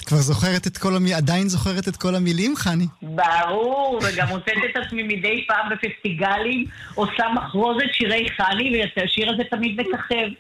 כבר זוכרת את כל עדיין זוכרת את כל המילים, חני? ברור, וגם מוצאת את עצמי מדי פעם בפסטיגלים, עושה מחרוזת שירי חני, והשיר הזה תמיד מככב.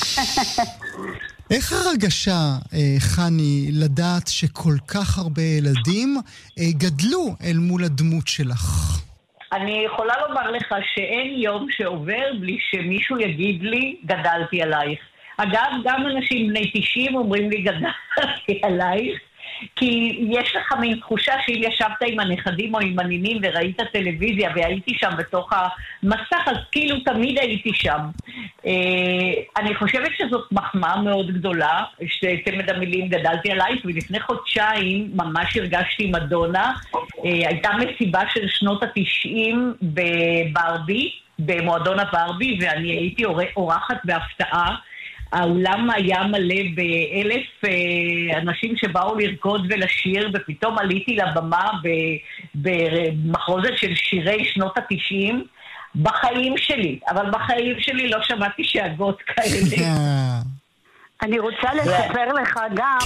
איך הרגשה, חני, לדעת שכל כך הרבה ילדים גדלו אל מול הדמות שלך? אני יכולה לומר לך שאין יום שעובר בלי שמישהו יגיד לי, גדלתי עלייך. אגב, גם אנשים בני 90 אומרים לי, גדלתי עלייך, כי יש לך מין תחושה שאם ישבת עם הנכדים או עם הנינים וראית טלוויזיה והייתי שם בתוך המסך, אז כאילו תמיד הייתי שם. אני חושבת שזאת מחמאה מאוד גדולה, שתמד המילים גדלתי עלייך, ולפני חודשיים ממש הרגשתי מדונה. הייתה מסיבה של שנות ה-90 בברבי, במועדון הברבי, ואני הייתי אורחת בהפתעה. האולם היה מלא ב1,000 אנשים שבאו לרקוד ולשיר, ופתאום עליתי לבמה במחרוזת של שירי שנות ה-90 בחיים שלי, אבל בחיים שלי לא שמעתי שאגות כאלה. אני רוצה לספר לך גם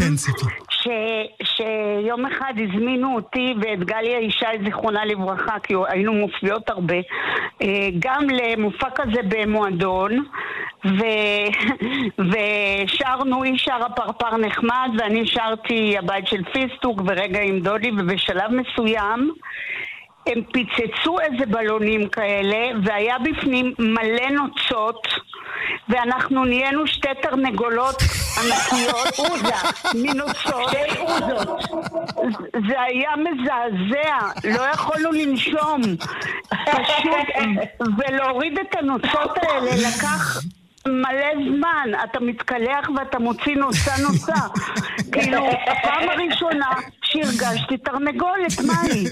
שיום אחד הזמינו אותי ואת גליה ישי זיכרונה לברכה, כי היינו מופיעות הרבה, גם למופע כזה במועדון, ושרנו, היא שרה פרפר נחמד ואני שרתי הבית של פיסטוק ורגע עם דודי, ובשלב מסוים הם פיצצו איזה בלונים כאלה והיה בפנים מלא נוצות, ואנחנו נהיינו שתי תרנגולות ענקיות, מנוצות, שתי עוזות. זה היה מזעזע, לא יכולנו לנשום פשוט, ולהוריד את הנוצות האלה לקח מלא זמן. אתה מתקלח ואתה מוציא נוצה. כאילו, הפעם הראשונה שהרגשתי תרנגולת, מהי?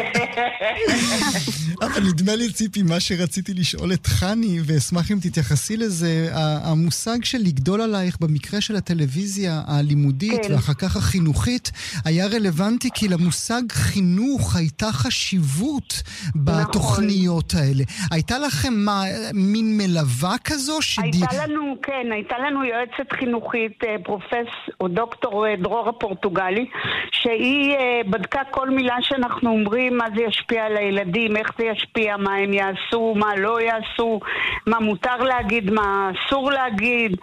אבל נדמה לי, ציפי, מה שרציתי לשאול את חני, ואשמח אם תתייחסי לזה, המושג של לגדול עלייך במקרה של הטלוויזיה הלימודית ואחר כך החינוכית, היה רלוונטי כי למושג חינוך הייתה חשיבות בתוכניות האלה. הייתה לכם מין מלווה כזו? הייתה לנו יועצת חינוכית, או דוקטור דרור הפורטוגלי, שהיא בדקה כל מילה שאנחנו אומרים, מה זה ישפיע על הילדים, איך זה ישפיע, מה הם יעשו, מה לא יעשו, מה מותר להגיד, מה אסור להגיד,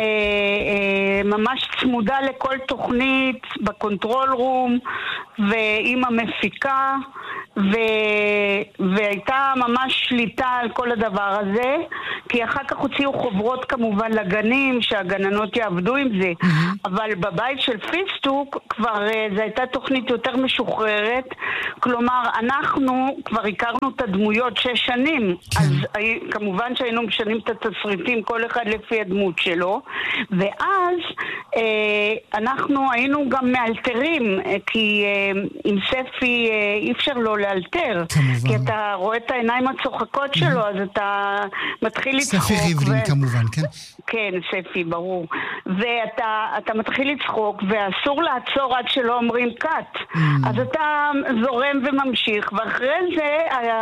ממש צמודה לכל תוכנית בקונטרול רום ועם המפיקה, והייתה ממש שליטה על כל הדבר הזה, כי אחר כך הוציאו חוברות כמובן לגנים שהגננות יעבדו עם זה, אבל בבית של פיסטוק כבר זו הייתה תוכנית יותר משוחררת, כלומר אנחנו כבר הכרנו את הדמויות 6 שנים, אז כמובן שהיינו משנים את התסריטים כל אחד לפי הדמות שלו, ואז אנחנו היינו גם מאלתרים, כי עם ספי אי אפשר לא לאלתר, כי אתה רואה את העיניים הצוחקות שלו, אז אתה מתחיל לצחוק. ספי ריבלין כמובן, כן? כן, ספי, ברור. ואתה מתחיל לצחוק, ואסור לעצור עד שלא אומרים קאט. אז אתה זורם וממשיך, ואחרי זה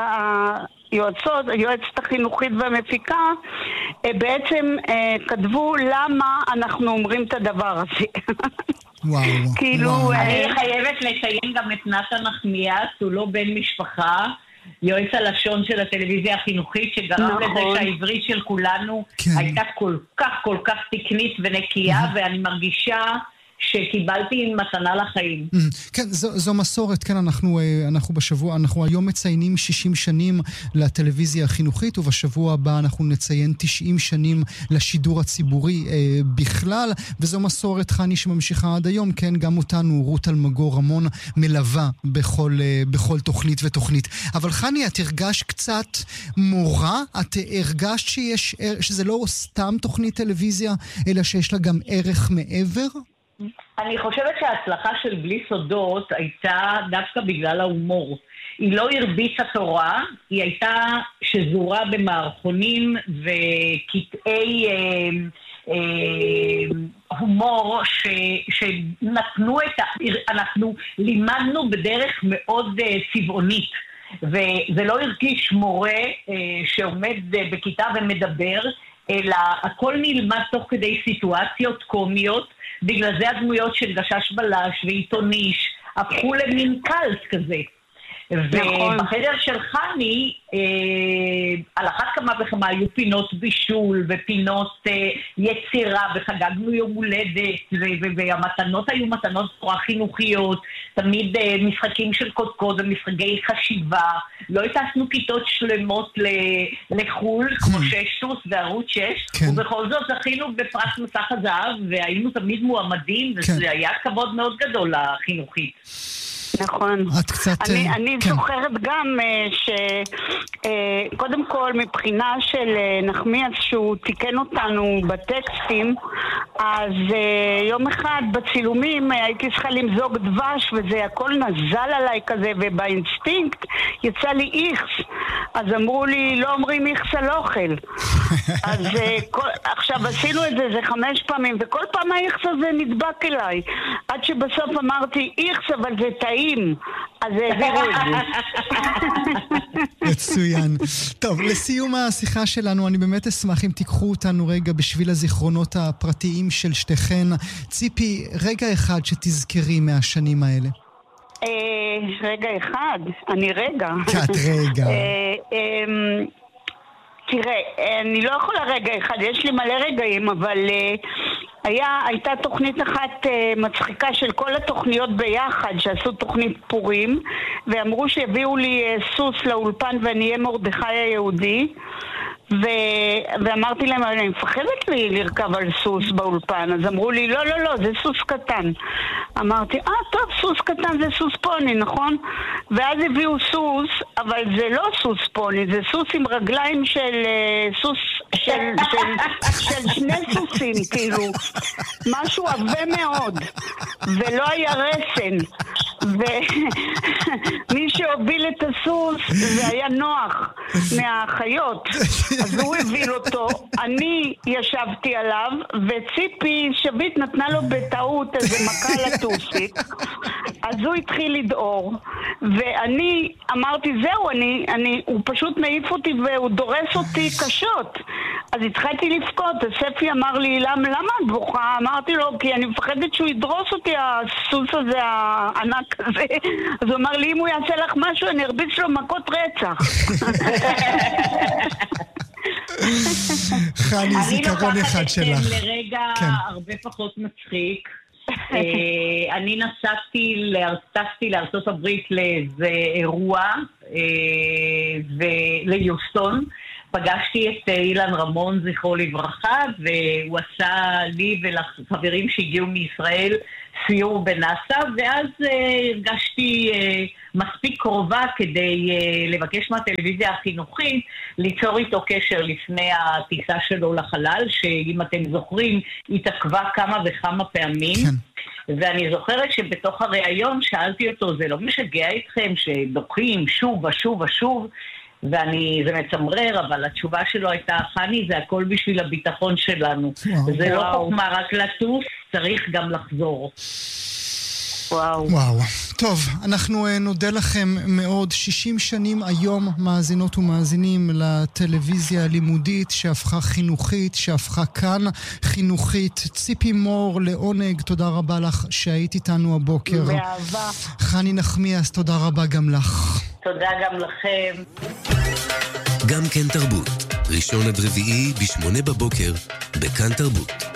היועצת החינוכית והמפיקה בעצם כתבו למה אנחנו אומרים את הדבר הזה. וואו. אני חייבת לציין גם את נתן נחמיאס, הוא לא בן משפחה, יועץ הלשון של הטלוויזיה החינוכית, שגרם לזה שהעברית של כולנו הייתה כל כך תקנית ונקייה, ואני מרגישה שקיבלתי מתנה לחיים. כן, זו מסורת, כן, אנחנו היום מציינים 60 שנים לטלוויזיה החינוכית, ובשבוע הבא אנחנו נציין 90 שנים לשידור הציבורי בכלל, וזו מסורת, חני, שממשיכה עד היום, כן, גם אותנו, רות אלמגור רמון מלווה בכל תוכנית ותוכנית. אבל חני, את הרגשת קצת מורה? את הרגשת שזה לא סתם תוכנית טלוויזיה, אלא שיש לה גם ערך מעבר? אני חושבת שההצלחה של בלי סודות הייתה דווקא בגלל ההומור. היא לא הרביצה תורה, היא הייתה שזורה במערכונים וקטעי הומור שנתנו אנחנו לימדנו בדרך מאוד צבעונית, וזה לא הרגיש מורה שעומד בכיתה ומדבר, אלא הכל נלמד תוך כדי סיטואציות קומיות, בגלל זה הדמויות של גשש בלש ועיתוניש הפכו למין קלט כזה. ובחדר של חני, על אחת כמה וכמה היו פינות בישול ופינות יצירה, וחגגנו יום הולדת, והמתנות היו מתנות תורה חינוכיות, תמיד משחקים של קודקוד ומשחקי חשיבה. לא הטסנו כיתות שלמות לחול, כמו 6 סוס וערוץ 6, ובכל זאת זכינו בפרס מסך הזהב, והיינו תמיד מועמדים, וזה היה כבוד מאוד גדול לחינוכית. נכון. אני זוכרת גם שקודם כל מבחינה של נחמיאס שהוא תיקן אותנו בטקסטים, אז יום אחד בצילומים הייתי צריכה למזוג דבש וזה הכל נזל עליי כזה, ובאינסטינקט יצא לי איכס, אז אמרו לי לא אומרים איכס על אוכל. אז עכשיו עשינו את זה 5 פעמים וכל פעם האיכס הזה נדבק אליי, עד שבסוף אמרתי איכס אבל זה טעים, אז העבירו את זה. מצוין. טוב, לסיום השיחה שלנו, אני באמת אשמח אם תיקחו אותנו רגע בשביל הזיכרונות הפרטיים של שתיכן. ציפי, רגע אחד שתזכרי מהשנים האלה. רגע אחד? אני רגע. את רגע. תראה, אני לא יכולה רגע אחד, יש לי מלא רגעים, אבל הייתה תוכנית אחת מצחיקה של כל התוכניות ביחד, שעשו תוכנית פורים, ואמרו שיביאו לי סוס לאולפן ואני אהיה מרדכי היהודי, ואמרתי להם, אני מפחדת לי לרכב על סוס באולפן, אז אמרו לי, לא, לא, לא, זה סוס קטן. אמרתי, טוב, סוס קטן זה סוס פוני, נכון? ואז הביאו סוס, אבל זה לא סוס פוני, זה סוס עם רגליים של סוס, של 2 סוסים, כאילו, משהו עבה מאוד, ולא היה רסן, ומי שהוביל את הסוס זה היה נוח מהחיות, אז הוא הביל אותו, אני ישבתי עליו, וציפי שביט נתנה לו בטעות איזה מכה לטוסיק, אז הוא התחיל לדאור, ואני אמרתי זהו, הוא פשוט מעיף אותי והוא דורס אותי קשות, אז התחלתי לבכות, הספי אמר לי, למה את בוכה? אמרתי לו, כי אני מפחדת שהוא ידרוס אותי, הסוס הזה, הענק הזה. אז הוא אמר לי, אם הוא יעשה לך משהו, אני ארביץ לו מכות רצח. חני, זיכרון אחד שלך. אני לוקחת אתכם לרגע הרבה פחות מצחיק. אני טסתי לארצות הברית לאיזה אירוע, ליוסטון. פגשתי את אילן רמון, זכרו לברכה, והוא עשה לי ולחברים שהגיעו מישראל סיור בנאסא, ואז הרגשתי מספיק קרובה כדי לבקש מהטלוויזיה החינוכית ליצור איתו קשר לפני הטיסה שלו לחלל, שאם אתם זוכרים, התעכבה כמה וכמה פעמים. כן. ואני זוכרת שבתוך הראיון שאלתי אותו, זה לא משגע אתכם שדוחים שוב ושוב ושוב? זה מצמרר, אבל התשובה שלו הייתה, חני, זה הכל בשביל הביטחון שלנו. זה לא חוכמה רק לטוס, צריך גם לחזור. וואו. טוב, אנחנו נודה לכם מאוד. 60 שנים היום מאזינות ומאזינים לטלוויזיה הלימודית שהפכה חינוכית, שהפכה כאן חינוכית. ציפי מור, לעונג, תודה רבה לך שהיית איתנו הבוקר. באהבה. חני נחמיאס, תודה רבה גם לך. תודה גם לכם. גם כן תרבות, ראשון עד רביעי ב8 בבוקר, בכאן תרבות.